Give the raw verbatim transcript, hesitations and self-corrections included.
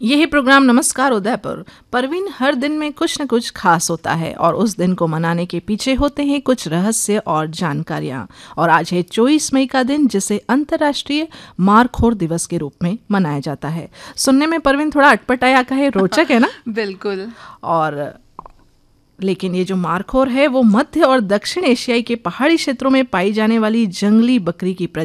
यही प्रोग्राम नमस्कार उदयपुर। परवीन, हर दिन में कुछ न कुछ खास होता है और उस दिन को मनाने के पीछे होते हैं कुछ रहस्य और जानकारियाँ। और आज है चौबीस मई का दिन, जिसे अंतर्राष्ट्रीय मारखोर दिवस के रूप में मनाया जाता है। सुनने में परवीन थोड़ा अटपटाया का है, रोचक है ना? बिल्कुल। और लेकिन ये जो मारखोर है वो मध्य और दक्षिण एशियाई के पहाड़ी क्षेत्रों में पाई जाने वाली जंगली बकरी की